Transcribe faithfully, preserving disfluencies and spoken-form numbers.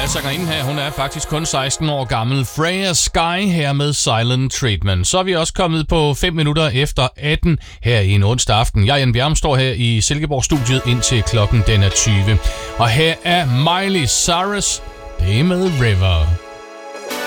sangerinden her, hun er faktisk kun seksten år gammel. Freya Sky her med Silent Treatment. Så er vi også kommet på fem minutter efter atten her i en onsdag aften. Jeg, Jan Bjerm, står her i Silkeborg-studiet indtil klokken den er tyve. Og her er Miley Cyrus. Det er med River.